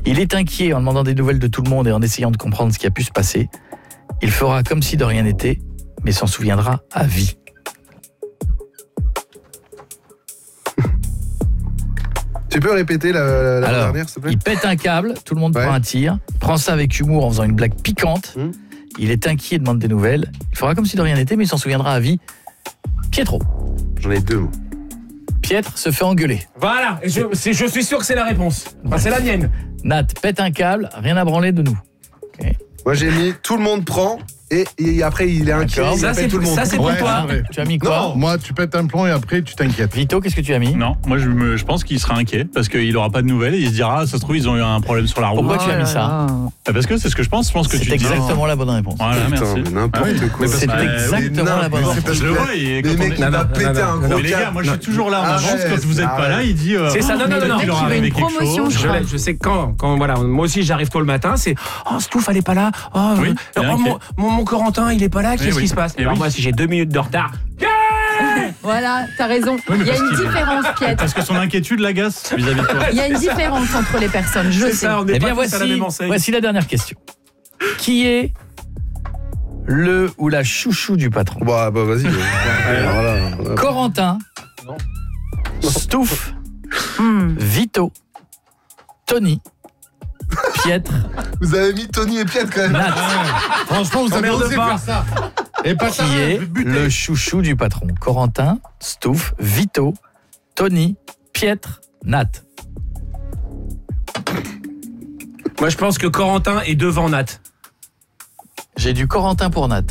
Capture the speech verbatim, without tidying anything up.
Il est inquiet en demandant des nouvelles de tout le monde et en essayant de comprendre ce qui a pu se passer. Il fera comme si de rien n'était, mais s'en souviendra à vie. Tu peux répéter la, la Alors, dernière, s'il te plaît? Il pète un câble, tout le monde Ouais. prend un tir, prend ça avec humour en faisant une blague piquante. Mmh. Il est inquiet, demande des nouvelles. Il fera comme si de rien n'était, mais il s'en souviendra à vie. Pietro. J'en ai deux, moi. Piètre se fait engueuler. Voilà, et je, c'est- je suis sûr que c'est la réponse. Enfin, c'est la mienne. Nat pète un câble, rien à branler de nous. Okay. Moi, j'ai mis tout le monde prend et, et après, il est inquiet. D'accord. Il Ça, appelle c'est tout le monde. ça, c'est pour Ouais, toi. c'est vrai. Tu as mis quoi? Non. Moi, tu pètes un plomb et après, tu t'inquiètes. Vito, qu'est-ce que tu as mis? Non, moi je, me, je pense qu'il sera inquiet parce qu'il aura pas de nouvelles et il se dira ah, ça se trouve ils ont eu un problème sur la route. Pourquoi tu as mis ça? Ah, Parce que c'est ce que je pense, je pense que C'est tu dis. exactement la bonne réponse. Voilà, Putain, merci. mais n'importe Ah oui. quoi. C'est Bah, exactement mais la bonne non, réponse. mais Je le vois, et Mais quand mec, on est- il va péter un gros Mais les gars, moi je suis toujours là en avance Arrête, quand vous êtes pas arrête. là, il dit. euh, C'est ça, non, non, peut-être non, non. qu'il aura Il veut arrivé une quelque promotion, chose. Je, l'ai- je sais que quand, quand, voilà, moi aussi j'arrive tôt le matin, c'est oh Stouff, elle est pas là. Oh, Oui, euh, il est oh, inquiet. mon, mon, mon Corentin, il est pas là. Qu'est-ce oui. qui se passe? Eh Alors oui. moi, si j'ai deux minutes de retard, Voilà, t'as raison. Oui, mais Il y a parce une qu'il est- différence, Piet. Parce que son inquiétude l'agace vis-à-vis de toi. Il y a une différence entre les personnes, je c'est sais. ça, on n'est Eh pas bien, tous à la voici, même enseigne. voici la dernière question. Qui est le ou la chouchou du patron? Bah, bah vas-y. Voilà, voilà. Corentin, Stouff, Hmm. Vito, Tony, Piètre, Vous avez mis Tony et Piet quand même. Nat. Franchement, vous avez Emmerde osé pas. faire ça. Et pas Qui est le chouchou du patron? Corentin, Stouff, Vito, Tony, Piètre, Nat. Moi, je pense que Corentin est devant Nat. J'ai du Corentin pour Nat.